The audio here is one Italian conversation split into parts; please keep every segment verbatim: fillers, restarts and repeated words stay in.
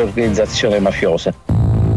organizzazioni mafiose.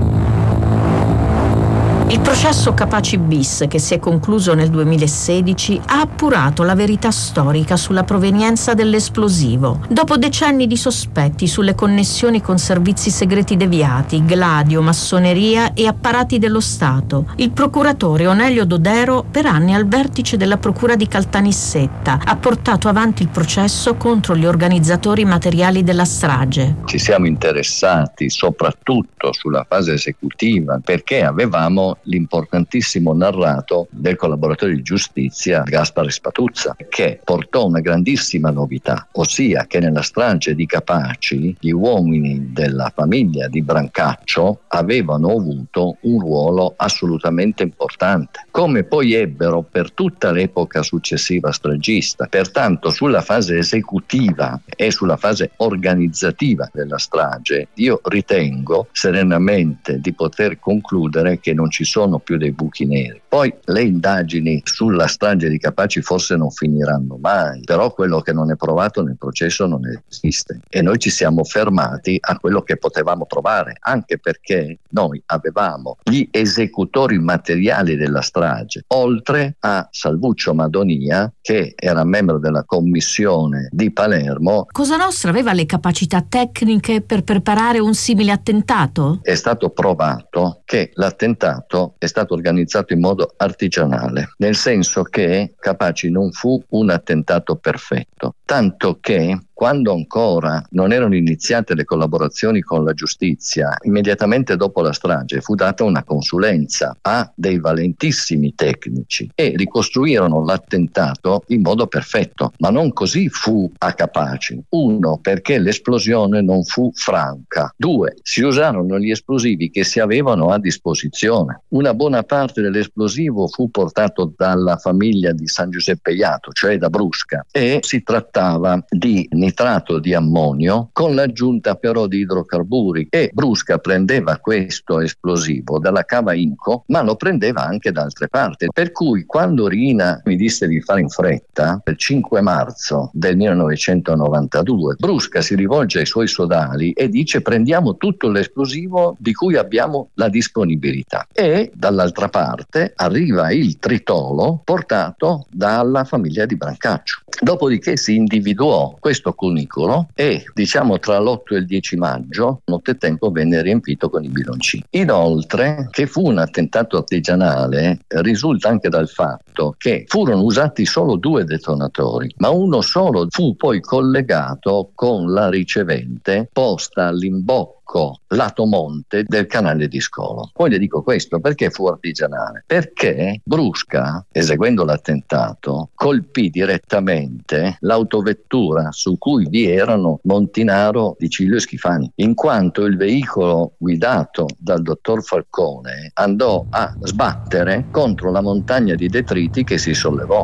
Il processo Capaci bis, che si è concluso nel duemilasedici, ha appurato la verità storica sulla provenienza dell'esplosivo. Dopo decenni di sospetti sulle connessioni con servizi segreti deviati, gladio, massoneria e apparati dello Stato, il procuratore Onelio Dodero, per anni al vertice della procura di Caltanissetta, ha portato avanti il processo contro gli organizzatori materiali della strage. Ci siamo interessati soprattutto sulla fase esecutiva perché avevamo l'importantissimo narrato del collaboratore di giustizia Gaspare Spatuzza, che portò una grandissima novità, ossia che nella strage di Capaci gli uomini della famiglia di Brancaccio avevano avuto un ruolo assolutamente importante, come poi ebbero per tutta l'epoca successiva stragista. Pertanto sulla fase esecutiva e sulla fase organizzativa della strage io ritengo serenamente di poter concludere che non ci sono più dei buchi neri. Poi le indagini sulla strage di Capaci forse non finiranno mai, però quello che non è provato nel processo non esiste e noi ci siamo fermati a quello che potevamo trovare, anche perché noi avevamo gli esecutori materiali della strage, oltre a Salvuccio Madonia, che era membro della commissione di Palermo. Cosa Nostra aveva le capacità tecniche per preparare un simile attentato? È stato provato che l'attentato è stato organizzato in modo artigianale, nel senso che Capaci non fu un attentato perfetto, tanto che quando ancora non erano iniziate le collaborazioni con la giustizia, immediatamente dopo la strage fu data una consulenza a dei valentissimi tecnici e ricostruirono l'attentato in modo perfetto, ma non così fu a Capaci. Uno, perché l'esplosione non fu franca. Due, si usarono gli esplosivi che si avevano a disposizione. Una buona parte dell'esplosivo fu portato dalla famiglia di San Giuseppe Iato, cioè da Brusca, e si trattava di nitrato di ammonio con l'aggiunta però di idrocarburi, e Brusca prendeva questo esplosivo dalla cava Inco, ma lo prendeva anche da altre parti, per cui quando Riina mi disse di fare in fretta, il cinque marzo del millenovecentonovantadue, Brusca si rivolge ai suoi sodali e dice: prendiamo tutto l'esplosivo di cui abbiamo la disponibilità, e dall'altra parte arriva il tritolo portato dalla famiglia di Brancaccio. Dopodiché si individuò questo cunicolo e, diciamo, tra l'otto e il dieci maggio nottetempo venne riempito con i biloncini. Inoltre, che fu un attentato artigianale risulta anche dal fatto che furono usati solo due detonatori, ma uno solo fu poi collegato con la ricevente posta all'imbocco lato monte del canale di Scolo. Poi le dico questo perché fu artigianale, perché Brusca, eseguendo l'attentato, colpì direttamente l'autovettura su cui vi erano Montinaro, Di Ciglio e Schifani, in quanto il veicolo guidato dal dottor Falcone andò a sbattere contro la montagna di detriti che si sollevò.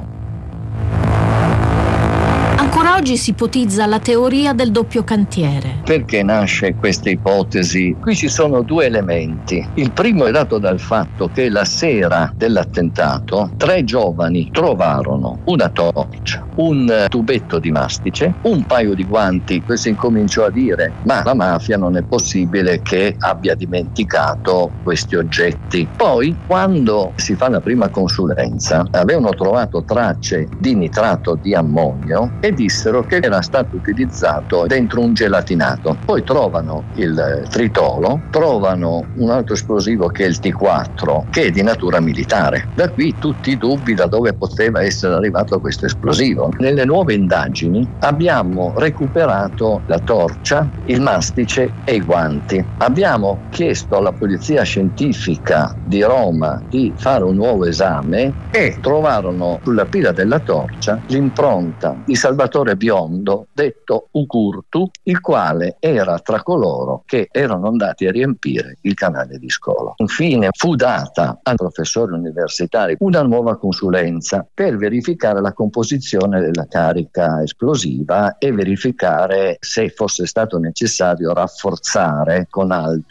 Ancora oggi si ipotizza la teoria del doppio cantiere. Perché nasce questa ipotesi? Qui ci sono due elementi. Il primo è dato dal fatto che la sera dell'attentato tre giovani trovarono una torcia, un tubetto di mastice, un paio di guanti. Questo incominciò a dire: ma la mafia non è possibile che abbia dimenticato questi oggetti. Poi, quando si fa la prima consulenza, avevano trovato tracce di nitrato di ammonio e dissero che era stato utilizzato dentro un gelatinato. Poi trovano il tritolo, trovano un altro esplosivo che è il T quattro, che è di natura militare. Da qui tutti i dubbi da dove poteva essere arrivato questo esplosivo. Nelle nuove indagini abbiamo recuperato la torcia, il mastice e i guanti. Abbiamo chiesto alla polizia scientifica di Roma di fare un nuovo esame e trovarono sulla pila della torcia l'impronta di Salvatore Biondo, detto Ucurtu, il quale era tra coloro che erano andati a riempire il canale di Scolo. Infine fu data al professore universitario una nuova consulenza per verificare la composizione della carica esplosiva e verificare se fosse stato necessario rafforzare con altro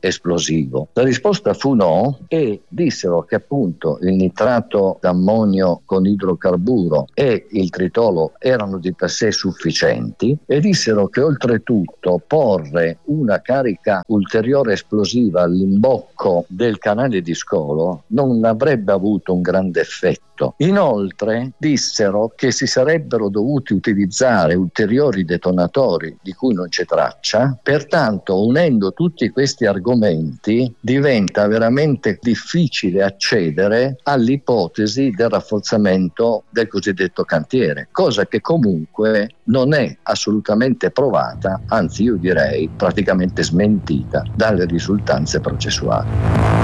esplosivo? La risposta fu no, e dissero che appunto il nitrato d'ammonio con idrocarburo e il tritolo erano di per sé sufficienti, e dissero che oltretutto porre una carica ulteriore esplosiva all'imbocco del canale di scolo non avrebbe avuto un grande effetto. Inoltre dissero che si sarebbero dovuti utilizzare ulteriori detonatori di cui non c'è traccia, pertanto unendo tutti questi argomenti diventa veramente difficile accedere all'ipotesi del rafforzamento del cosiddetto cantiere, cosa che comunque non è assolutamente provata, anzi io direi praticamente smentita dalle risultanze processuali.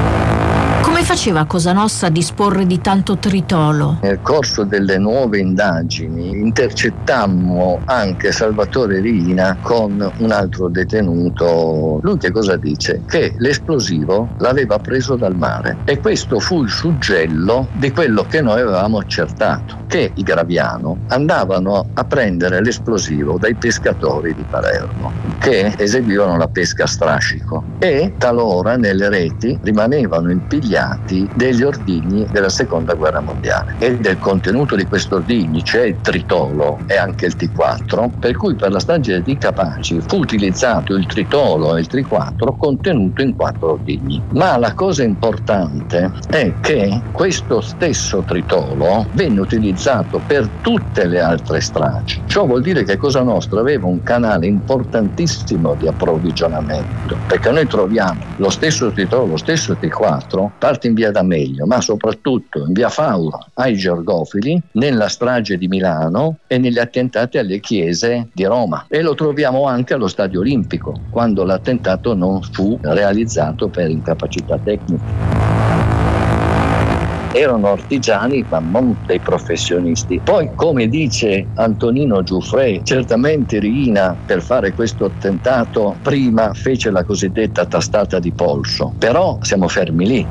Come faceva Cosa Nostra a disporre di tanto tritolo? Nel corso delle nuove indagini intercettammo anche Salvatore Riina con un altro detenuto. Lui che cosa dice? Che l'esplosivo l'aveva preso dal mare, e questo fu il suggello di quello che noi avevamo accertato, che i Graviano andavano a prendere l'esplosivo dai pescatori di Palermo che eseguivano la pesca a strascico, e talora nelle reti rimanevano impigliati degli ordigni della seconda guerra mondiale, e del contenuto di questi ordigni c'è il tritolo e anche il T quattro, per cui per la strage di Capaci fu utilizzato il tritolo e il T quattro contenuto in quattro ordigni. Ma la cosa importante è che questo stesso tritolo venne utilizzato per tutte le altre stragi. Ciò vuol dire che Cosa Nostra aveva un canale importantissimo di approvvigionamento, perché noi troviamo lo stesso tritolo, lo stesso T quattro, parte in via D'Amelio, ma soprattutto in via Faura ai Gergofili, nella strage di Milano e negli attentati alle chiese di Roma, e lo troviamo anche allo Stadio Olimpico, quando l'attentato non fu realizzato per incapacità tecnica. Erano artigiani ma non dei professionisti. Poi, come dice Antonino Giuffre, certamente Riina per fare questo attentato prima fece la cosiddetta tastata di polso, però siamo fermi lì.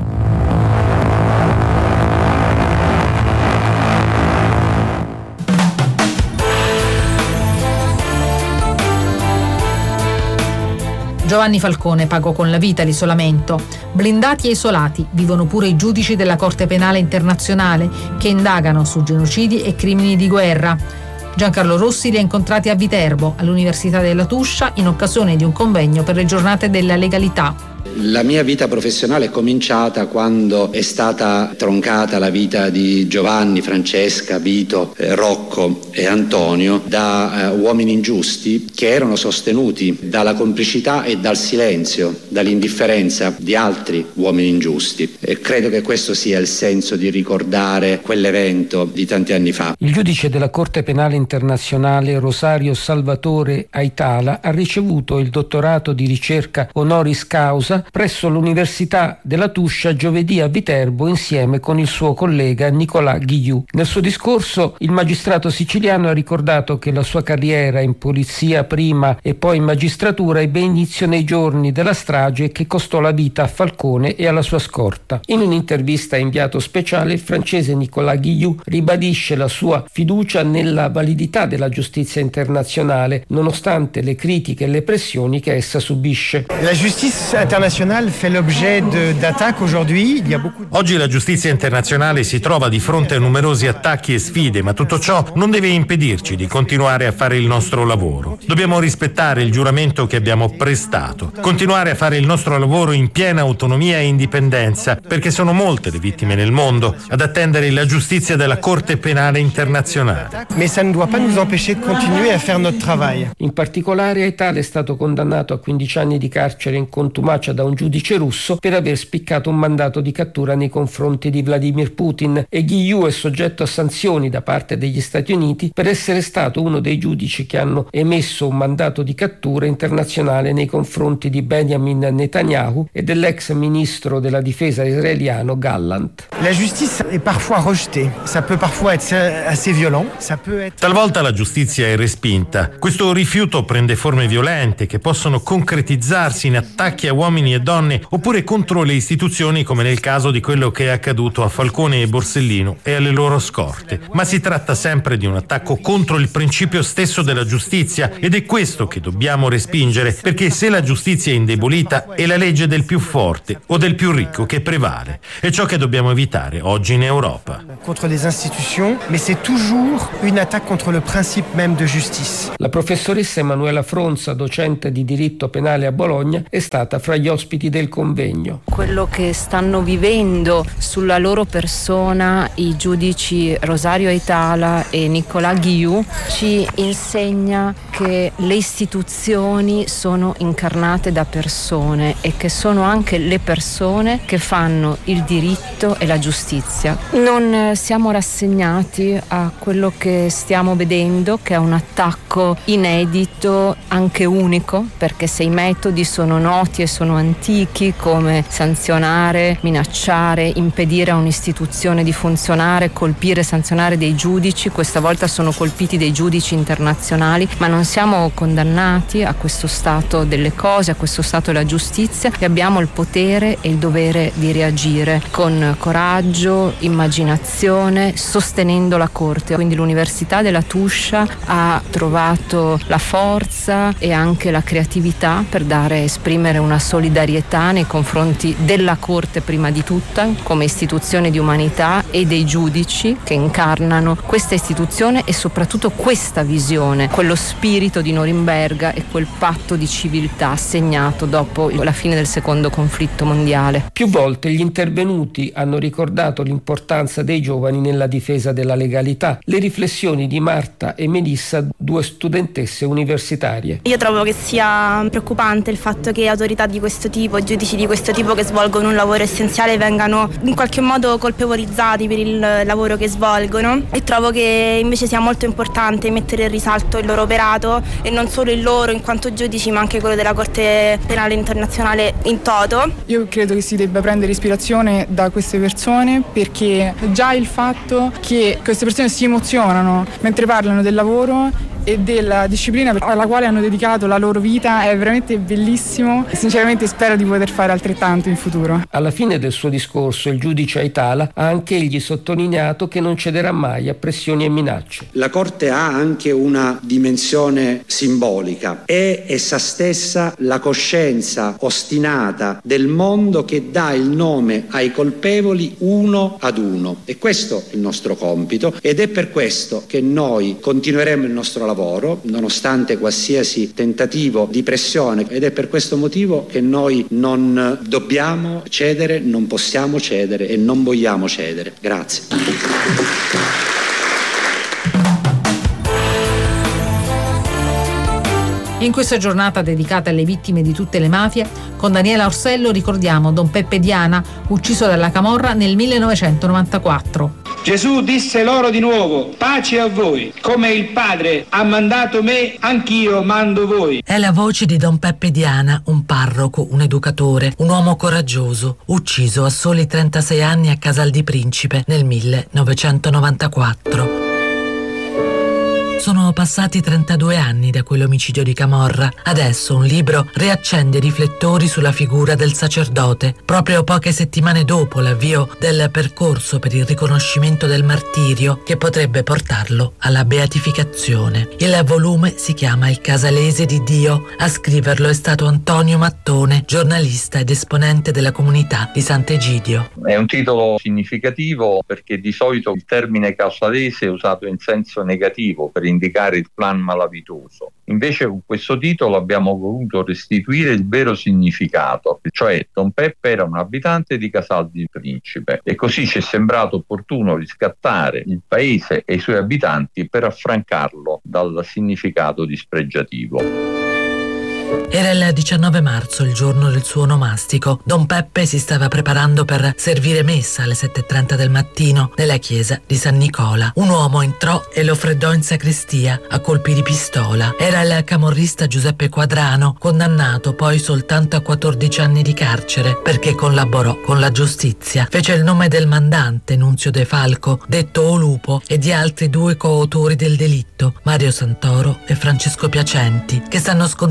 Giovanni Falcone pagò con la vita l'isolamento. Blindati e isolati vivono pure i giudici della Corte Penale Internazionale, che indagano su genocidi e crimini di guerra. Giancarlo Rossi li ha incontrati a Viterbo, all'Università della Tuscia, in occasione di un convegno per le giornate della legalità. La mia vita professionale è cominciata quando è stata troncata la vita di Giovanni, Francesca, Vito, eh, Rocco e Antonio da eh, uomini ingiusti che erano sostenuti dalla complicità e dal silenzio, dall'indifferenza di altri uomini ingiusti. E credo che questo sia il senso di ricordare quell'evento di tanti anni fa. Il giudice della Corte Penale Internazionale Rosario Salvatore Aitala ha ricevuto il dottorato di ricerca honoris causa presso l'Università della Tuscia giovedì a Viterbo insieme con il suo collega Nicolà Ghigliù. Nel suo discorso il magistrato siciliano ha ricordato che la sua carriera in polizia prima e poi in magistratura ebbe inizio nei giorni della strage che costò la vita a Falcone e alla sua scorta. In un'intervista a inviato speciale il francese Nicolà Ghigliù ribadisce la sua fiducia nella validità della giustizia internazionale nonostante le critiche e le pressioni che essa subisce. La giustizia internazionale fait l'objet d'attaques aujourd'hui. Oggi la giustizia internazionale si trova di fronte a numerosi attacchi e sfide, ma tutto ciò non deve impedirci di continuare a fare il nostro lavoro. Dobbiamo rispettare il giuramento che abbiamo prestato, continuare a fare il nostro lavoro in piena autonomia e indipendenza, perché sono molte le vittime nel mondo ad attendere la giustizia della Corte Penale Internazionale. Mais ça ne doit pas nous empêcher de continuer à faire notre travail. In particolare Aitala è stato condannato a quindici anni di carcere in contumacia da un giudice russo per aver spiccato un mandato di cattura nei confronti di Vladimir Putin, e Ghigliù è soggetto a sanzioni da parte degli Stati Uniti per essere stato uno dei giudici che hanno emesso un mandato di cattura internazionale nei confronti di Benjamin Netanyahu e dell'ex ministro della difesa israeliano Gallant. La giustizia è parfois rejetée, ça peut parfois être assez violent, ça peut être... Talvolta la giustizia è respinta. Questo rifiuto prende forme violente che possono concretizzarsi in attacchi a uomini uomini e donne, oppure contro le istituzioni, come nel caso di quello che è accaduto a Falcone e Borsellino e alle loro scorte. Ma si tratta sempre di un attacco contro il principio stesso della giustizia, ed è questo che dobbiamo respingere, perché se la giustizia è indebolita è la legge del più forte o del più ricco che prevale. È ciò che dobbiamo evitare oggi in Europa. Contre les institutions, mais c'est toujours une attaque contre le principe même de justice. La professoressa Emanuela Fronza, docente di diritto penale a Bologna, è stata fra gli ospiti del convegno. Quello che stanno vivendo sulla loro persona i giudici Rosario Aitala e Nicolas Guillou ci insegna che le istituzioni sono incarnate da persone e che sono anche le persone che fanno il diritto e la giustizia. Non siamo rassegnati a quello che stiamo vedendo, che è un attacco inedito, anche unico, perché se i metodi sono noti e sono antichi, come sanzionare, minacciare, impedire a un'istituzione di funzionare, colpire e sanzionare dei giudici, questa volta sono colpiti dei giudici internazionali, ma non siamo condannati a questo stato delle cose, a questo stato della giustizia, e abbiamo il potere e il dovere di reagire con coraggio, immaginazione, sostenendo la Corte. Quindi l'Università della Tuscia ha trovato la forza e anche la creatività per dare, esprimere una solidarietà nei confronti della Corte prima di tutta, come istituzione di umanità, e dei giudici che incarnano questa istituzione e soprattutto questa visione, quello spirito di Norimberga e quel patto di civiltà segnato dopo la fine del secondo conflitto mondiale. Più volte gli intervenuti hanno ricordato l'importanza dei giovani nella difesa della legalità. Le riflessioni di Marta e Melissa, due studentesse universitarie. Io trovo che sia preoccupante il fatto che autorità di questo tipo, giudici di questo tipo che svolgono un lavoro essenziale, vengano in qualche modo colpevolizzati per il lavoro che svolgono, e trovo che invece sia molto importante mettere in risalto il loro operato, e non solo il loro in quanto giudici, ma anche quello della Corte Penale Internazionale in toto. Io credo che si debba prendere ispirazione da queste persone, perché già il fatto che queste persone si emozionano mentre parlano del lavoro e della disciplina alla quale hanno dedicato la loro vita è veramente bellissimo. Sinceramente spero di poter fare altrettanto in futuro. Alla fine del suo discorso il giudice Aitala ha anche egli sottolineato che non cederà mai a pressioni e minacce. La Corte ha anche una dimensione simbolica, è essa stessa la coscienza ostinata del mondo che dà il nome ai colpevoli uno ad uno, e questo è il nostro compito, ed è per questo che noi continueremo il nostro lavoro lavoro, nonostante qualsiasi tentativo di pressione, ed è per questo motivo che noi non dobbiamo cedere, non possiamo cedere e non vogliamo cedere. Grazie. In questa giornata dedicata alle vittime di tutte le mafie, con Daniela Orsello ricordiamo Don Peppe Diana, ucciso dalla camorra nel millenovecentonovantaquattro. Gesù disse loro di nuovo: pace a voi, come il Padre ha mandato me, anch'io mando voi. È la voce di Don Peppe Diana, un parroco, un educatore, un uomo coraggioso, ucciso a soli trentasei anni a Casal di Principe nel millenovecentonovantaquattro. Sono passati trentadue anni da quell'omicidio di camorra. Adesso un libro riaccende i riflettori sulla figura del sacerdote, proprio poche settimane dopo l'avvio del percorso per il riconoscimento del martirio che potrebbe portarlo alla beatificazione. Il volume si chiama Il Casalese di Dio. A scriverlo è stato Antonio Mattone, giornalista ed esponente della comunità di Sant'Egidio. È un titolo significativo perché di solito il termine casalese è usato in senso negativo per indicare il clan malavitoso. Invece con questo titolo abbiamo voluto restituire il vero significato, cioè Don Peppe era un abitante di Casal di Principe, e così ci è sembrato opportuno riscattare il paese e i suoi abitanti per affrancarlo dal significato dispregiativo. Era il diciannove marzo, il giorno del suo onomastico. Don Peppe si stava preparando per servire messa alle sette e trenta del mattino nella chiesa di San Nicola. Un uomo entrò e lo freddò in sacrestia a colpi di pistola. Era il camorrista Giuseppe Quadrano, condannato poi soltanto a quattordici anni di carcere perché collaborò con la giustizia. Fece il nome del mandante, Nunzio De Falco, detto O Lupo, e di altri due coautori del delitto, Mario Santoro e Francesco Piacenti, che stanno scontando l'ergastolo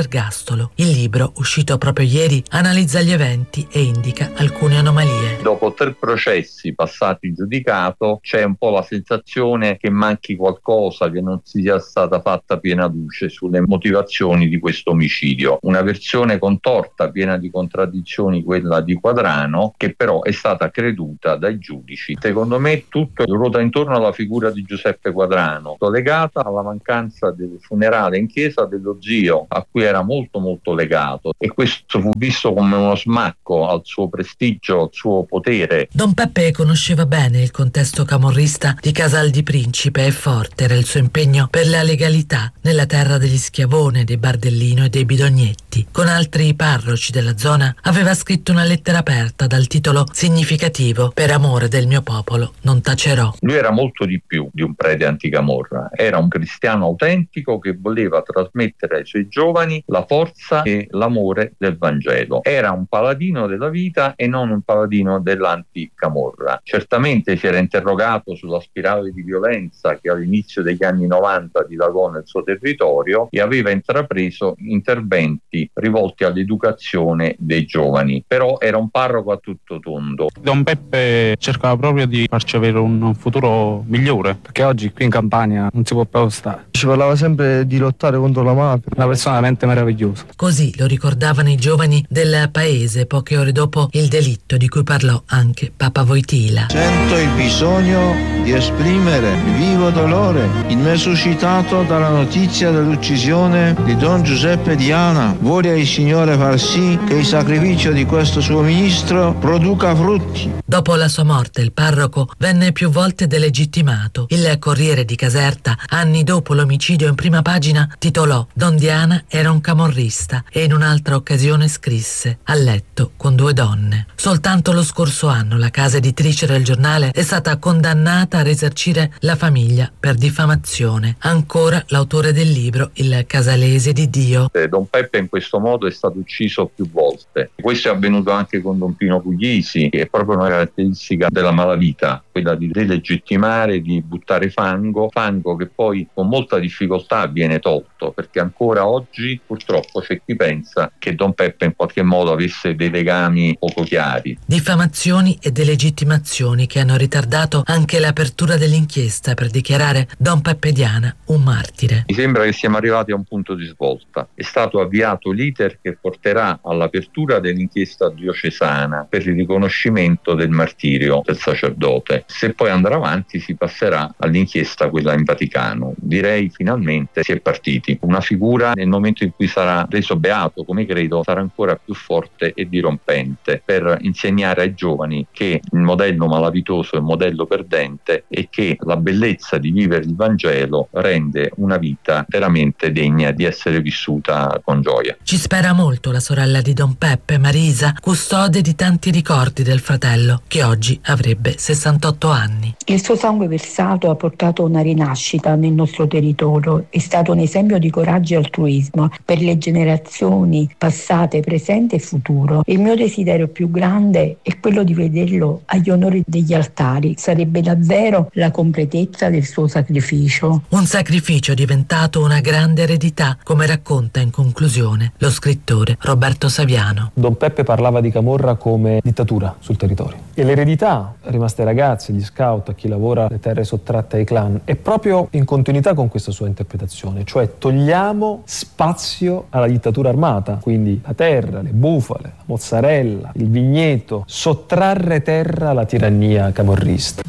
all'ergastolo. Il libro, uscito proprio ieri, analizza gli eventi e indica alcune anomalie. Dopo tre processi passati in giudicato c'è un po' la sensazione che manchi qualcosa, che non sia stata fatta piena luce sulle motivazioni di questo omicidio. Una versione contorta, piena di contraddizioni, quella di Quadrano, che però è stata creduta dai giudici. Secondo me tutto ruota intorno alla figura di Giuseppe Quadrano, legata alla mancanza del funerale in chiesa dello zio, a cui era molto molto legato, e questo fu visto come uno smacco al suo prestigio, al suo potere. Don Peppe conosceva bene il contesto camorrista di Casal di Principe e forte era il suo impegno per la legalità nella terra degli Schiavone, dei Bardellino e dei Bidognetti. Con altri parroci della zona aveva scritto una lettera aperta dal titolo significativo: "Per amore del mio popolo non tacerò". Lui era molto di più di un prete anticamorra, era un cristiano autentico che voleva trasmettere ai suoi giovani la forza e l'amore del Vangelo. Era un paladino della vita e non un paladino dell'anticamorra. Certamente si era interrogato sulla spirale di violenza che all'inizio degli anni novanta dilagò nel suo territorio e aveva intrapreso interventi rivolti all'educazione dei giovani, però era un parroco a tutto tondo. Don Peppe cercava proprio di farci avere un futuro migliore, perché oggi qui in Campania non si può più stare. Ci parlava sempre di lottare contro la mafia. Una persona veramente meravigliosa. Così lo ricordavano i giovani del paese poche ore dopo il delitto di cui parlò anche Papa Wojtyla. Sento il bisogno di esprimere il vivo dolore in me suscitato dalla notizia dell'uccisione di Don Giuseppe Diana. Voglia il Signore far sì che il sacrificio di questo suo ministro produca frutti. Dopo la sua morte il parroco venne più volte delegittimato. Il Corriere di Caserta, anni dopo l'omicidio, in prima pagina titolò "Don Diana era un camorrista" e in un'altra occasione scrisse "A letto con due donne". Soltanto lo scorso anno la casa editrice del giornale è stata condannata a risarcire la famiglia per diffamazione. Ancora l'autore del libro, il casalese di Dio. Don Peppe in questo modo è stato ucciso più volte. Questo è avvenuto anche con Don Pino Puglisi, che è proprio una caratteristica della malavita, quella di delegittimare, di buttare fango, fango che poi con molta difficoltà viene tolto, perché ancora oggi purtroppo c'è chi pensa che Don Peppe in qualche modo avesse dei legami poco chiari. Diffamazioni e delegittimazioni che hanno ritardato anche l'apertura dell'inchiesta per dichiarare Don Peppe Diana un martire. Mi sembra che siamo arrivati a un punto di svolta. È stato avviato l'iter che porterà all'apertura dell'inchiesta diocesana per il riconoscimento del martirio del sacerdote. Se poi andrà avanti si passerà all'inchiesta quella in Vaticano. Direi finalmente si è partiti. Una figura nel momento in cui sarà reso beato, come credo, sarà ancora più forte e dirompente per insegnare ai giovani che il modello malavitoso è un modello perdente e che la bellezza di vivere il Vangelo rende una vita veramente degna di essere vissuta con gioia. Ci spera molto la sorella di Don Peppe, Marisa, custode di tanti ricordi del fratello, che oggi avrebbe sessantotto anni. Il suo sangue versato ha portato una rinascita nel nostro territorio, è stato un esempio di coraggio e altruismo per le generazioni passate, presente e futuro. Il mio desiderio più grande è quello di vederlo agli onori degli altari, sarebbe davvero la completezza del suo sacrificio. Un sacrificio diventato una grande eredità, come racconta in conclusione lo scrittore Roberto Saviano. Don Peppe parlava di camorra come dittatura sul territorio e l'eredità rimasta ai ragazzi, agli scout, a chi lavora le terre sottratte ai clan è proprio in continuità con questa sua interpretazione, cioè togliamo spazio alla dittatura armata, quindi la terra, le bufale, la mozzarella, il vigneto, sottrarre terra alla tirannia camorrista.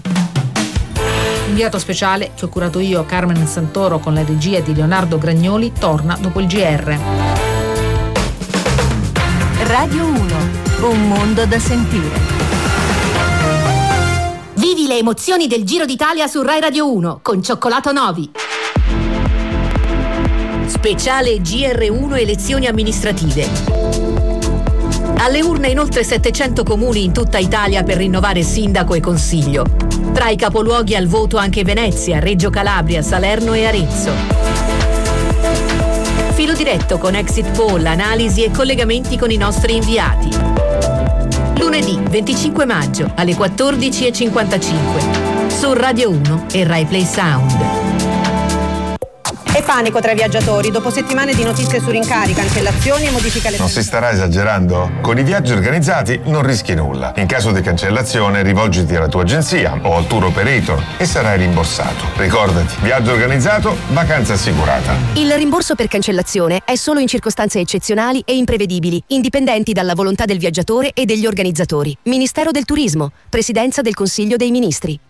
Inviato speciale che ho curato io, Carmen Santoro, con la regia di Leonardo Gragnoli, torna dopo il G R. Radio uno, un mondo da sentire. Vivi le emozioni del Giro d'Italia su Rai Radio uno con Cioccolato Novi. Speciale G R uno elezioni amministrative. Alle urne in oltre settecento comuni in tutta Italia per rinnovare sindaco e consiglio. Tra i capoluoghi al voto anche Venezia, Reggio Calabria, Salerno e Arezzo. Filo diretto con exit poll, analisi e collegamenti con i nostri inviati. Lunedì venticinque maggio alle quattordici e cinquantacinque su Radio uno e Rai Play Sound. E panico tra i viaggiatori dopo settimane di notizie su rincari, cancellazioni e modifiche alle... Non si starà esagerando? Con i viaggi organizzati non rischi nulla. In caso di cancellazione rivolgiti alla tua agenzia o al tour operator e sarai rimborsato. Ricordati, viaggio organizzato, vacanza assicurata. Il rimborso per cancellazione è solo in circostanze eccezionali e imprevedibili, indipendenti dalla volontà del viaggiatore e degli organizzatori. Ministero del Turismo, Presidenza del Consiglio dei Ministri.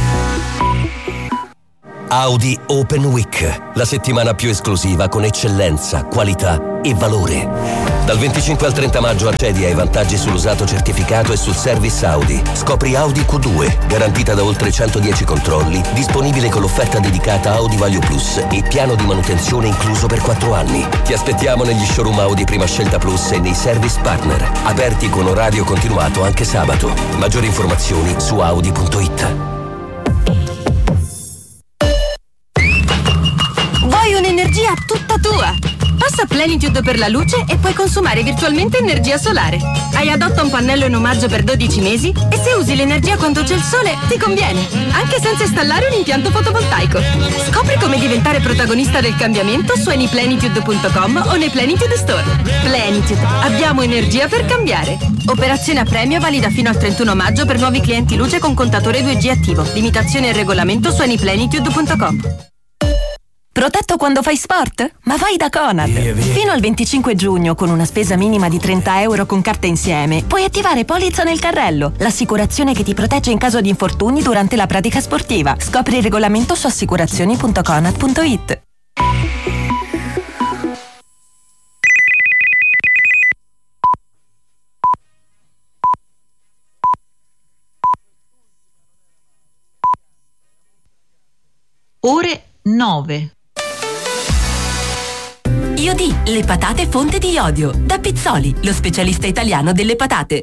Audi Open Week, la settimana più esclusiva con eccellenza, qualità e valore. Dal venticinque al trenta maggio accedi ai vantaggi sull'usato certificato e sul service Audi. Scopri Audi Q due, garantita da oltre centodieci controlli, disponibile con l'offerta dedicata Audi Value Plus e piano di manutenzione incluso per quattro anni. Ti aspettiamo negli showroom Audi Prima Scelta Plus e nei service partner, aperti con orario continuato anche sabato. Maggiori informazioni su audi punto it. Vuoi un'energia tutta tua? Passa a Plenitude per la luce e puoi consumare virtualmente energia solare. Hai adotta un pannello in omaggio per dodici mesi e se usi l'energia quando c'è il sole ti conviene, anche senza installare un impianto fotovoltaico. Scopri come diventare protagonista del cambiamento su anyplenitude punto com o nei Plenitude Store. Plenitude, abbiamo energia per cambiare. Operazione a premio valida fino al trentuno maggio per nuovi clienti luce con contatore due G attivo. Limitazioni e regolamento su anyplenitude punto com. Protetto quando fai sport? Ma vai da Conad! Via, via. Fino al venticinque giugno, con una spesa minima di trenta euro con carta insieme, puoi attivare polizza nel carrello, l'assicurazione che ti protegge in caso di infortuni durante la pratica sportiva. Scopri il regolamento su assicurazioni punto conad punto it. Ore nove. Iodi, le patate fonte di iodio. Da Pizzoli, lo specialista italiano delle patate.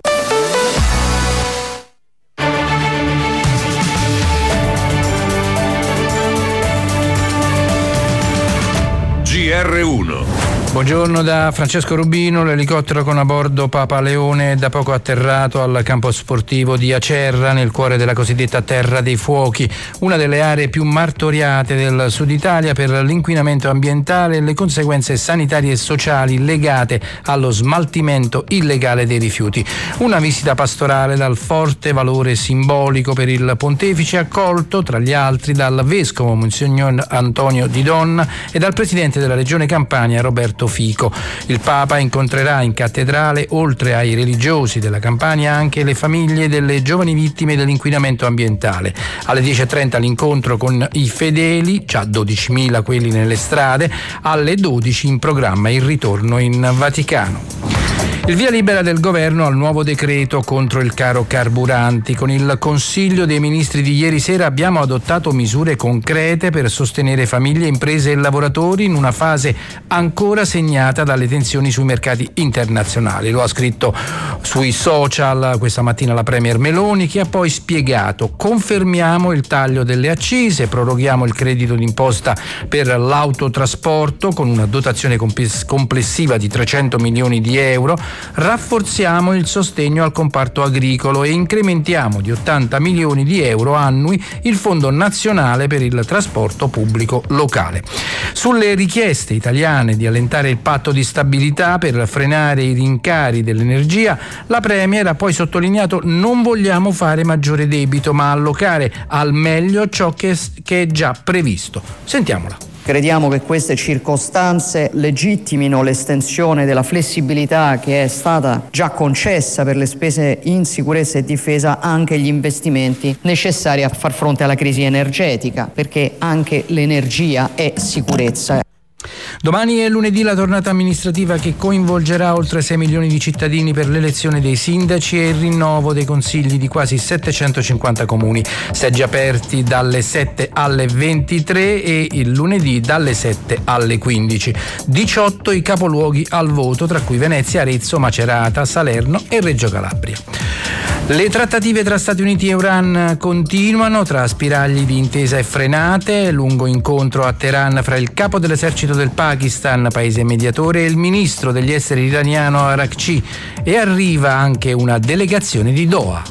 G R uno. Buongiorno da Francesco Rubino. L'elicottero con a bordo Papa Leone è da poco atterrato al campo sportivo di Acerra, nel cuore della cosiddetta Terra dei Fuochi, una delle aree più martoriate del sud Italia per l'inquinamento ambientale e le conseguenze sanitarie e sociali legate allo smaltimento illegale dei rifiuti. Una visita pastorale dal forte valore simbolico per il pontefice, accolto tra gli altri dal vescovo Monsignor Antonio Di Donna e dal presidente della regione Campania Roberto Fico. Il Papa incontrerà in cattedrale, oltre ai religiosi della Campania, anche le famiglie delle giovani vittime dell'inquinamento ambientale. Alle dieci e trenta l'incontro con i fedeli, già dodicimila quelli nelle strade, alle dodici in programma il ritorno in Vaticano. Il via libera del governo al nuovo decreto contro il caro carburanti. Con il Consiglio dei Ministri di ieri sera abbiamo adottato misure concrete per sostenere famiglie, imprese e lavoratori in una fase ancora segnata dalle tensioni sui mercati internazionali. Lo ha scritto sui social questa mattina la Premier Meloni, che ha poi spiegato: confermiamo il taglio delle accise, proroghiamo il credito d'imposta per l'autotrasporto con una dotazione complessiva di trecento milioni di euro, rafforziamo il sostegno al comparto agricolo e incrementiamo di ottanta milioni di euro annui il Fondo Nazionale per il Trasporto Pubblico Locale. Sulle richieste italiane di allentare il patto di stabilità per frenare i rincari dell'energia, la Premier ha poi sottolineato: non vogliamo fare maggiore debito, ma allocare al meglio ciò che, che è già previsto. Sentiamola. Crediamo che queste circostanze legittimino l'estensione della flessibilità che è stata già concessa per le spese in sicurezza e difesa anche agli investimenti necessari a far fronte alla crisi energetica, perché anche l'energia è sicurezza. Domani è lunedì la tornata amministrativa che coinvolgerà oltre sei milioni di cittadini per l'elezione dei sindaci e il rinnovo dei consigli di quasi settecentocinquanta comuni. Seggi aperti dalle sette alle ventitré e il lunedì dalle sette alle quindici. diciotto i capoluoghi al voto, tra cui Venezia, Arezzo, Macerata, Salerno e Reggio Calabria. Le trattative tra Stati Uniti e Iran continuano tra spiragli di intesa e frenate. Lungo incontro a Teheran fra il capo dell'esercito del Pakistan, paese mediatore, e il ministro degli esteri iraniano Araghchi, e arriva anche una delegazione di Doha.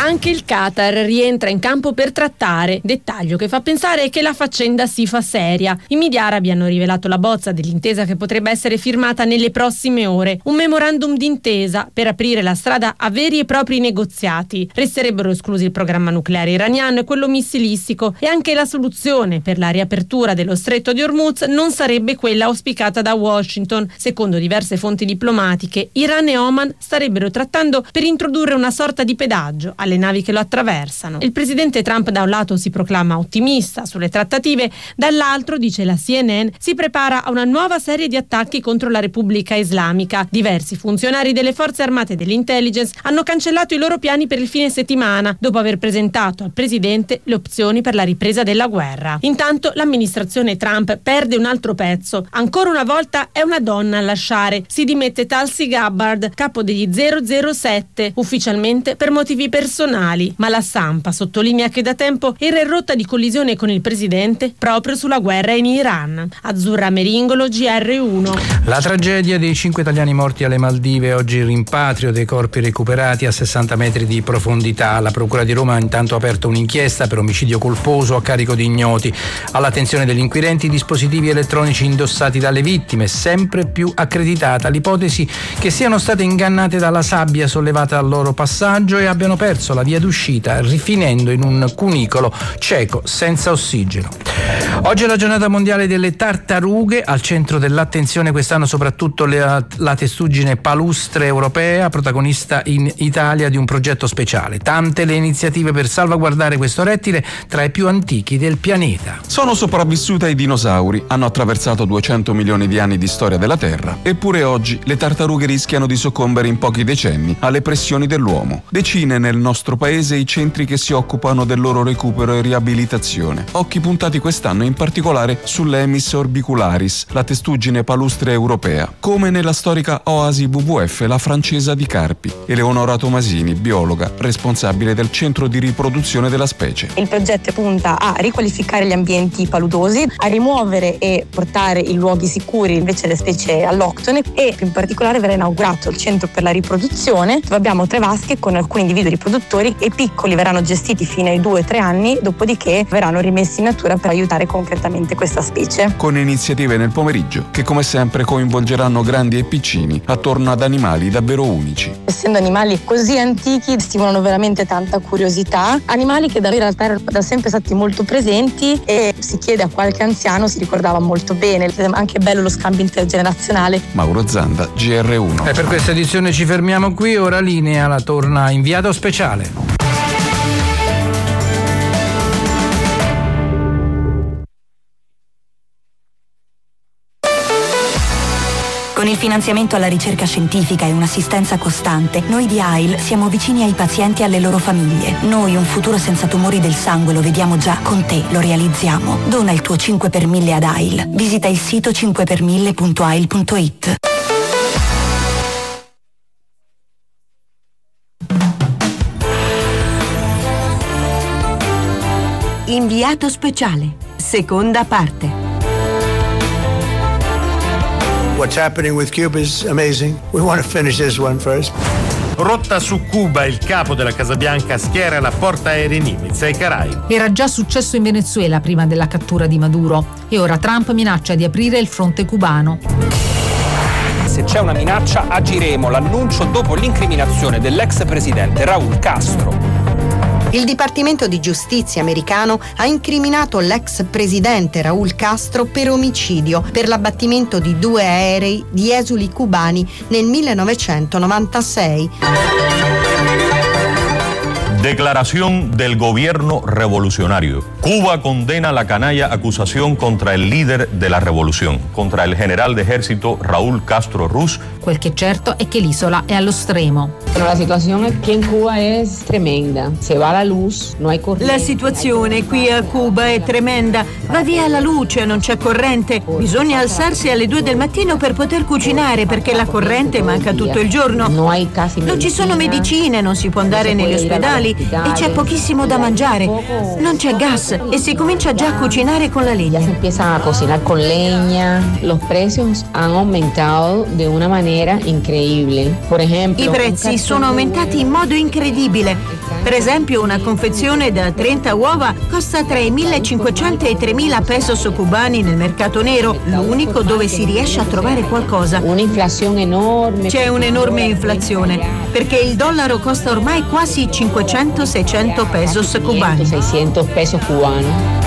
Anche il Qatar rientra in campo per trattare, dettaglio che fa pensare che la faccenda si fa seria. I media arabi hanno rivelato la bozza dell'intesa che potrebbe essere firmata nelle prossime ore, un memorandum d'intesa per aprire la strada a veri e propri negoziati. Resterebbero esclusi il programma nucleare iraniano e quello missilistico, e anche la soluzione per la riapertura dello stretto di Hormuz non sarebbe quella auspicata da Washington. Secondo diverse fonti diplomatiche, Iran e Oman starebbero trattando per introdurre una sorta di pedaggio alle navi che lo attraversano. Il presidente Trump da un lato si proclama ottimista sulle trattative, dall'altro, dice la C N N, si prepara a una nuova serie di attacchi contro la Repubblica Islamica. Diversi funzionari delle forze armate e dell'intelligence hanno cancellato i loro piani per il fine settimana, dopo aver presentato al presidente le opzioni per la ripresa della guerra. Intanto l'amministrazione Trump perde un altro pezzo. Ancora una volta è una donna a lasciare. Si dimette Tulsi Gabbard, capo degli zero zero sette, ufficialmente per motivi personali, ma la stampa sottolinea che da tempo era in rotta di collisione con il presidente proprio sulla guerra in Iran. Azzurra Meringolo, G R uno. La tragedia dei cinque italiani morti alle Maldive, oggi il rimpatrio dei corpi recuperati a sessanta metri di profondità. La Procura di Roma ha intanto aperto un'inchiesta per omicidio colposo a carico di ignoti. All'attenzione degli inquirenti i dispositivi elettronici indossati dalle vittime, sempre più accreditata l'ipotesi che siano state ingannate dalla sabbia sollevata al loro passaggio e abbiano perso la via d'uscita, rifinendo in un cunicolo cieco senza ossigeno. Oggi è la giornata mondiale delle tartarughe, al centro dell'attenzione quest'anno soprattutto la, la testuggine palustre europea, protagonista in Italia di un progetto speciale. Tante le iniziative per salvaguardare questo rettile, tra i più antichi del pianeta. Sono sopravvissute ai dinosauri, hanno attraversato duecento milioni di anni di storia della Terra, eppure oggi le tartarughe rischiano di soccombere in pochi decenni alle pressioni dell'uomo. Decine nel nostro paese i centri che si occupano del loro recupero e riabilitazione. Occhi puntati quest'anno in particolare sull'Emis orbicularis, la testuggine palustre europea, come nella storica Oasi W W F, la francesa di Carpi. Eleonora Tomasini, biologa, responsabile del centro di riproduzione della specie. Il progetto punta a riqualificare gli ambienti paludosi, a rimuovere e portare in luoghi sicuri invece le specie alloctone, e in particolare verrà inaugurato il centro per la riproduzione, dove abbiamo tre vasche con alcuni individui riproduttori, e piccoli verranno gestiti fino ai due o tre anni, dopodiché verranno rimessi in natura per aiutare concretamente questa specie. Con iniziative nel pomeriggio che come sempre coinvolgeranno grandi e piccini attorno ad animali davvero unici. Essendo animali così antichi stimolano veramente tanta curiosità, animali che da noi in realtà erano da sempre stati molto presenti, e si chiede a qualche anziano si ricordava molto bene. È anche bello lo scambio intergenerazionale. Mauro Zanda, G R uno. E per questa edizione ci fermiamo qui, ora linea la torna inviato speciale. Con il finanziamento alla ricerca scientifica e un'assistenza costante, noi di A I L siamo vicini ai pazienti e alle loro famiglie. Noi un futuro senza tumori del sangue lo vediamo già, con te lo realizziamo. Dona il tuo cinque per mille ad A I L. Visita il sito cinque per mille punto a i l punto i t. Inviato speciale, seconda parte. What's happening with Cuba is amazing. We want to finish this one first. Rotta su Cuba, il capo della Casa Bianca schiera la portaerei Nimitz ai Caraibi. Era già successo in Venezuela prima della cattura di Maduro, e ora Trump minaccia di aprire il fronte cubano. Se c'è una minaccia agiremo, l'annuncio dopo l'incriminazione dell'ex presidente Raúl Castro. Il Dipartimento di Giustizia americano ha incriminato l'ex presidente Raúl Castro per omicidio per l'abbattimento di due aerei di esuli cubani nel millenovecentonovantasei. Declaración del gobierno revolucionario. Cuba condena la canalla acusación contra el líder de la revolución, contra el general de ejército Raúl Castro Ruz. Quel che è certo è che l'isola è allo stremo. La situazione qui in Cuba è tremenda. Se va la luz, non hai corrente. La situazione qui a Cuba è tremenda. Va via la luce, non c'è corrente. Bisogna alzarsi alle due del mattino per poter cucinare, perché la corrente manca tutto il giorno. Non ci sono medicine, non si può andare negli ospedali e c'è pochissimo da mangiare. Non c'è gas e si comincia già a cucinare con la legna. Si empiezan a cocinar con leña. Los precios han aumentado de una manera increíble. Por ejemplo, I prezzi sono aumentati in modo incredibile. Per esempio, una confezione da trenta uova costa tra i millecinquecento e i tremila pesos cubani nel mercato nero, l'unico dove si riesce a trovare qualcosa. Un'inflazione enorme. C'è un'enorme inflazione, perché il dollaro costa ormai quasi cinquecento seicento pesos cubani. seicento pesos cubani.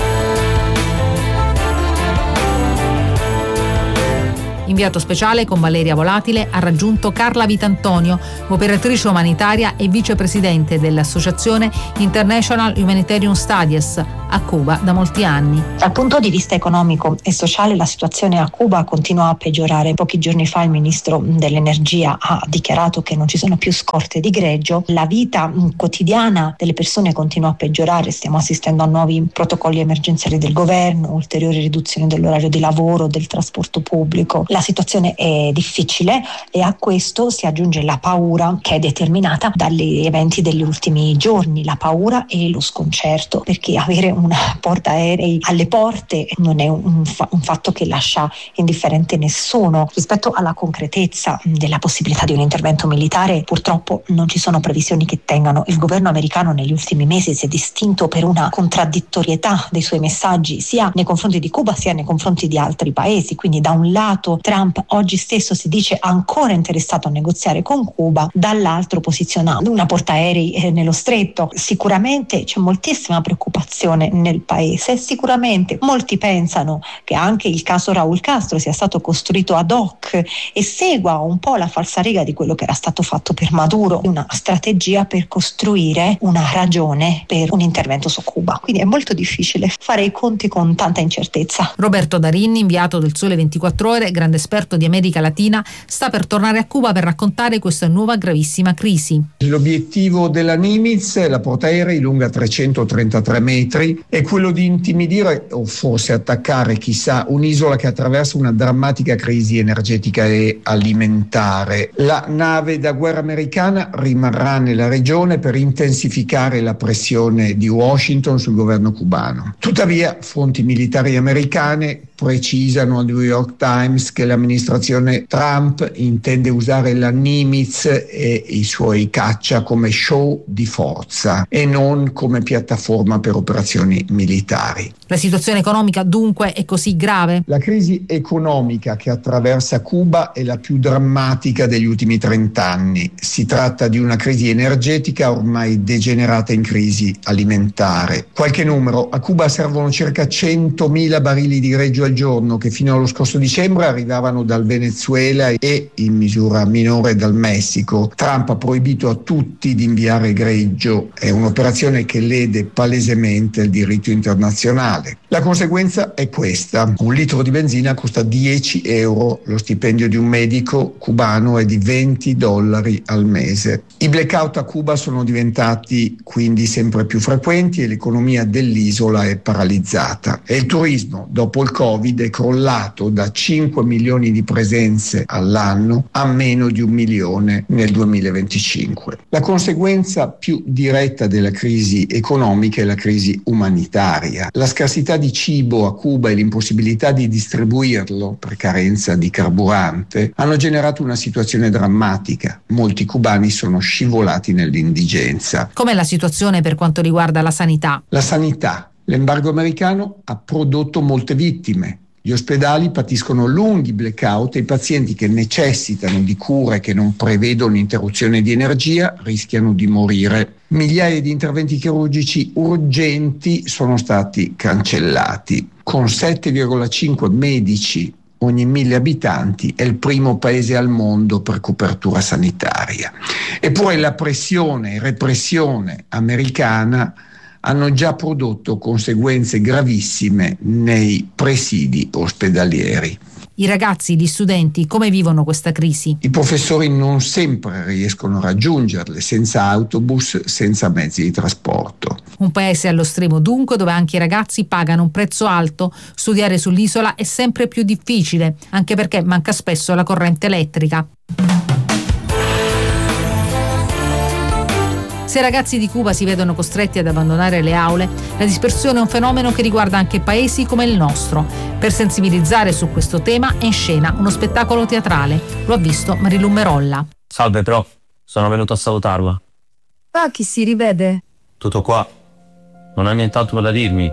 Inviato speciale con Valeria Volatile ha raggiunto Carla Vitantonio, operatrice umanitaria e vicepresidente dell'Associazione International Humanitarian Studies a Cuba da molti anni. Dal punto di vista economico e sociale la situazione a Cuba continua a peggiorare. Pochi giorni fa il ministro dell'energia ha dichiarato che non ci sono più scorte di greggio. La vita quotidiana delle persone continua a peggiorare. Stiamo assistendo a nuovi protocolli emergenziali del governo, ulteriori riduzioni dell'orario di lavoro, del trasporto pubblico. La situazione è difficile e a questo si aggiunge la paura che è determinata dagli eventi degli ultimi giorni, la paura e lo sconcerto, perché avere una portaerei alle porte non è un, fa- un fatto che lascia indifferente nessuno. Rispetto alla concretezza della possibilità di un intervento militare, purtroppo non ci sono previsioni che tengano. Il governo americano negli ultimi mesi si è distinto per una contraddittorietà dei suoi messaggi sia nei confronti di Cuba sia nei confronti di altri paesi. Quindi da un lato Trump oggi stesso si dice ancora interessato a negoziare con Cuba, dall'altro posizionando una portaerei eh, nello stretto. Sicuramente c'è moltissima preoccupazione nel paese, sicuramente molti pensano che anche il caso Raúl Castro sia stato costruito ad hoc e segua un po' la falsariga di quello che era stato fatto per Maduro, una strategia per costruire una ragione per un intervento su Cuba. Quindi è molto difficile fare i conti con tanta incertezza. Roberto Darin, inviato del Sole ventiquattro Ore, grande esperto di America Latina, sta per tornare a Cuba per raccontare questa nuova gravissima crisi. L'obiettivo della Nimitz, la portaerei lunga trecentotrentatré metri, è quello di intimidire o forse attaccare, chissà, un'isola che attraversa una drammatica crisi energetica e alimentare. La nave da guerra americana rimarrà nella regione per intensificare la pressione di Washington sul governo cubano. Tuttavia, fonti militari americane precisano al New York Times che l'amministrazione Trump intende usare la Nimitz e i suoi caccia come show di forza e non come piattaforma per operazioni militari. La situazione economica dunque è così grave? La crisi economica che attraversa Cuba è la più drammatica degli ultimi trent'anni. Si tratta di una crisi energetica ormai degenerata in crisi alimentare. Qualche numero: a Cuba servono circa centomila barili di greggio al giorno che fino allo scorso dicembre arrivavano dal Venezuela e in misura minore dal Messico. Trump ha proibito a tutti di inviare greggio, è un'operazione che lede palesemente il diritto internazionale. La conseguenza è questa: un litro di benzina costa dieci euro, lo stipendio di un medico cubano è di venti dollari al mese. I blackout a Cuba sono diventati quindi sempre più frequenti e l'economia dell'isola è paralizzata. E il turismo, dopo il Covid, è crollato da cinque milioni di presenze all'anno a meno di un milione nel duemilaventicinque. La conseguenza più diretta della crisi economica è la crisi umanitaria. La scarsità di cibo a Cuba e l'impossibilità di distribuirlo per carenza di carburante hanno generato una situazione drammatica. Molti cubani sono scivolati nell'indigenza. Com'è la situazione per quanto riguarda la sanità? La sanità. L'embargo americano ha prodotto molte vittime. Gli ospedali patiscono lunghi blackout e i pazienti che necessitano di cure che non prevedono interruzione di energia rischiano di morire. Migliaia di interventi chirurgici urgenti sono stati cancellati. Con sette virgola cinque medici ogni mille abitanti è il primo paese al mondo per copertura sanitaria. Eppure la pressione e repressione americana hanno già prodotto conseguenze gravissime nei presidi ospedalieri. I ragazzi, gli studenti, come vivono questa crisi? I professori non sempre riescono a raggiungerle, senza autobus, senza mezzi di trasporto. Un paese allo stremo dunque, dove anche i ragazzi pagano un prezzo alto. Studiare sull'isola è sempre più difficile, anche perché manca spesso la corrente elettrica. Se i ragazzi di Cuba si vedono costretti ad abbandonare le aule, la dispersione è un fenomeno che riguarda anche paesi come il nostro. Per sensibilizzare su questo tema è in scena uno spettacolo teatrale. Lo ha visto Marilu Merolla. Salve prof, sono venuto a salutarla. Ah, chi si rivede? Tutto qua. Non hai nient'altro da dirmi?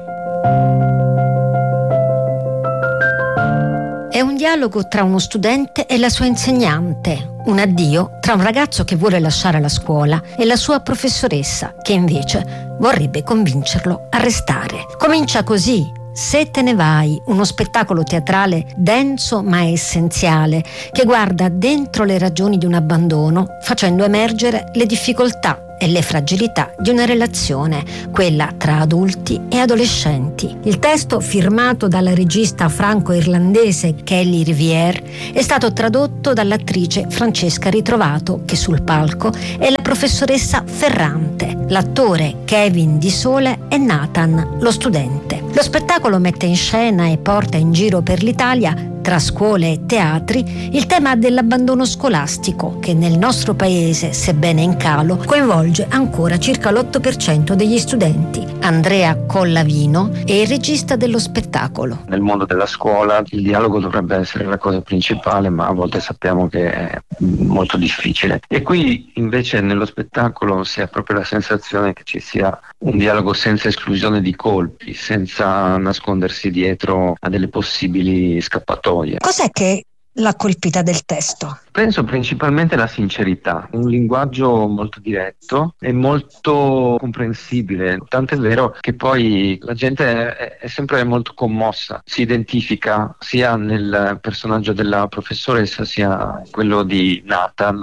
È un dialogo tra uno studente e la sua insegnante, un addio tra un ragazzo che vuole lasciare la scuola e la sua professoressa, che invece vorrebbe convincerlo a restare. Comincia così Se te ne vai, uno spettacolo teatrale denso ma essenziale, che guarda dentro le ragioni di un abbandono, facendo emergere le difficoltà e le fragilità di una relazione, quella tra adulti e adolescenti. Il testo, firmato dalla regista franco-irlandese Kelly Riviere, è stato tradotto dall'attrice Francesca Ritrovato, che sul palco è la professoressa Ferrante. L'attore Kevin Di Sole è Nathan, lo studente. Lo spettacolo mette in scena e porta in giro per l'Italia, tra scuole e teatri, il tema dell'abbandono scolastico, che nel nostro paese, sebbene in calo, coinvolge ancora circa l'otto per cento degli studenti. Andrea Collavino è il regista dello spettacolo. Nel mondo della scuola il dialogo dovrebbe essere la cosa principale, ma a volte sappiamo che è molto difficile. E qui invece nello spettacolo si ha proprio la sensazione che ci sia un dialogo senza esclusione di colpi, senza nascondersi dietro a delle possibili scappatoie. Cos'è che l'ha colpita del testo? Penso principalmente la sincerità, un linguaggio molto diretto e molto comprensibile, tant'è vero che poi la gente è, è sempre molto commossa, si identifica sia nel personaggio della professoressa sia quello di Nathan.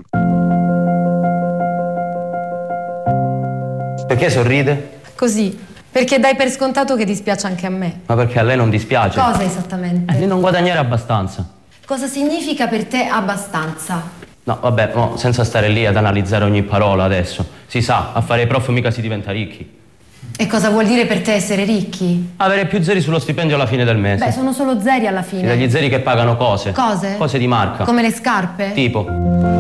Perché sorride? Così, perché dai per scontato che dispiace anche a me. Ma perché a lei non dispiace? Cosa esattamente? Eh, di non guadagnare abbastanza. Cosa significa per te abbastanza? No, vabbè, no, senza stare lì ad analizzare ogni parola adesso. Si sa, a fare i prof mica si diventa ricchi. E cosa vuol dire per te essere ricchi? Avere più zeri sullo stipendio alla fine del mese. Beh, sono solo zeri alla fine. E dagli zeri che pagano cose. Cose? Cose di marca. Come le scarpe? Tipo.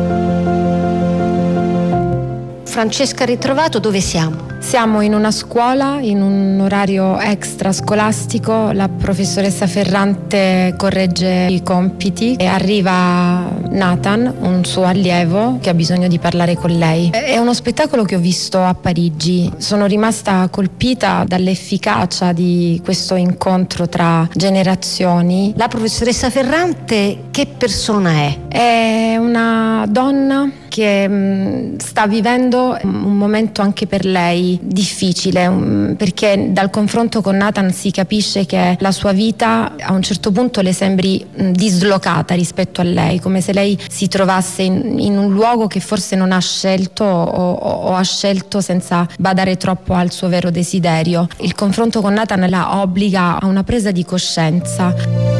Francesca Ritrovato, dove siamo? Siamo in una scuola, in un orario extrascolastico. La professoressa Ferrante corregge i compiti e arriva Nathan, un suo allievo, che ha bisogno di parlare con lei. È uno spettacolo che ho visto a Parigi. Sono rimasta colpita dall'efficacia di questo incontro tra generazioni. La professoressa Ferrante che persona è? È una donna che mh, sta vivendo un momento anche per lei difficile, mh, perché dal confronto con Nathan si capisce che la sua vita a un certo punto le sembri mh, dislocata rispetto a lei, come se lei si trovasse in, in un luogo che forse non ha scelto o, o, o ha scelto senza badare troppo al suo vero desiderio. Il confronto con Nathan la obbliga a una presa di coscienza.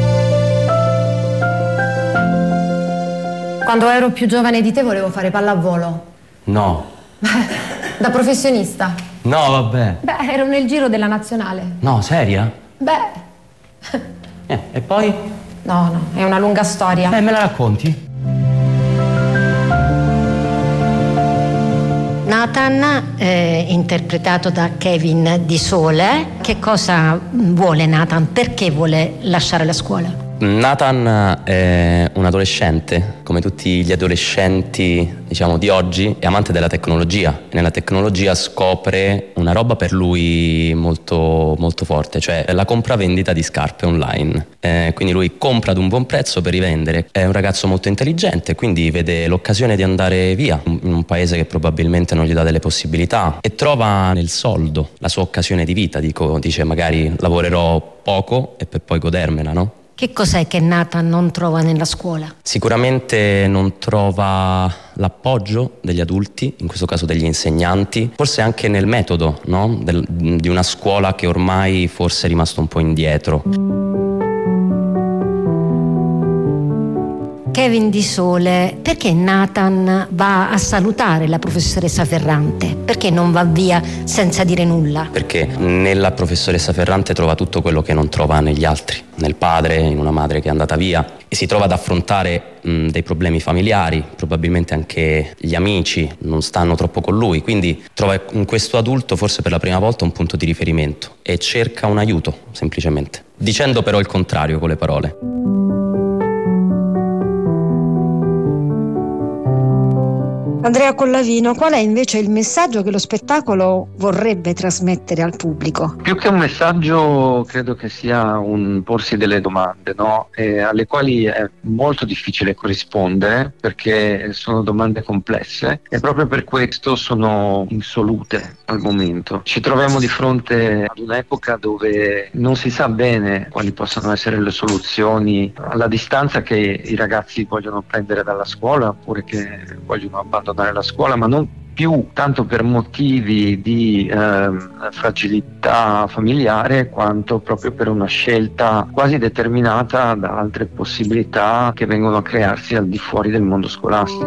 Quando ero più giovane di te volevo fare pallavolo. No. Da professionista? No, vabbè. Beh, ero nel giro della nazionale. No, seria? Beh. Eh, e poi? No, no, è una lunga storia. Eh, me la racconti? Nathan, eh, interpretato da Kevin Di Sole. Che cosa vuole Nathan? Perché vuole lasciare la scuola? Nathan è un adolescente, come tutti gli adolescenti, diciamo, di oggi, è amante della tecnologia e nella tecnologia scopre una roba per lui molto, molto forte, cioè la compravendita di scarpe online. Eh, quindi lui compra ad un buon prezzo per rivendere. È un ragazzo molto intelligente, quindi vede l'occasione di andare via in un paese che probabilmente non gli dà delle possibilità e trova nel soldo la sua occasione di vita. Dico, dice magari lavorerò poco e per poi godermela, no? Che cos'è che Nathan non trova nella scuola? Sicuramente non trova l'appoggio degli adulti, in questo caso degli insegnanti, forse anche nel metodo, no? Del, di una scuola che ormai forse è rimasta un po' indietro. Kevin Di Sole, perché Nathan va a salutare la professoressa Ferrante? Perché non va via senza dire nulla? Perché nella professoressa Ferrante trova tutto quello che non trova negli altri, nel padre, in una madre che è andata via, e si trova ad affrontare mh, dei problemi familiari, probabilmente anche gli amici non stanno troppo con lui, quindi trova in questo adulto forse per la prima volta un punto di riferimento e cerca un aiuto, semplicemente, dicendo però il contrario con le parole. Andrea Collavino, qual è invece il messaggio che lo spettacolo vorrebbe trasmettere al pubblico? Più che un messaggio credo che sia un porsi delle domande, no? E alle quali è molto difficile corrispondere perché sono domande complesse e proprio per questo sono insolute al momento. Ci troviamo di fronte ad un'epoca dove non si sa bene quali possano essere le soluzioni alla distanza che i ragazzi vogliono prendere dalla scuola oppure che vogliono abbandonare la scuola, ma non più tanto per motivi di eh, fragilità familiare quanto proprio per una scelta quasi determinata da altre possibilità che vengono a crearsi al di fuori del mondo scolastico.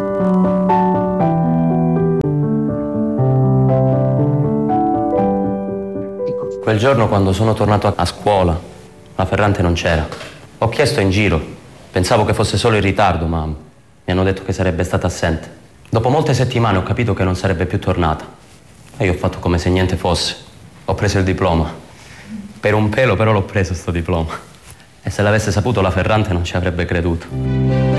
Quel giorno quando sono tornato a scuola, la Ferrante non c'era. Ho chiesto in giro, pensavo che fosse solo in ritardo, ma mi hanno detto che sarebbe stata assente. Dopo molte settimane ho capito che non sarebbe più tornata. E io ho fatto come se niente fosse. Ho preso il diploma. Per un pelo però l'ho preso sto diploma. E se l'avesse saputo la Ferrante non ci avrebbe creduto.